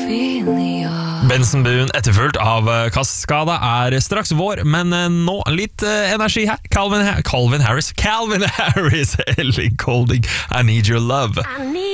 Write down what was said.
Benson Boone etterfulgt av Kaskada er straks vår, men nå litt energi her. Calvin Harris, Ellie Goulding, I Need Your Love.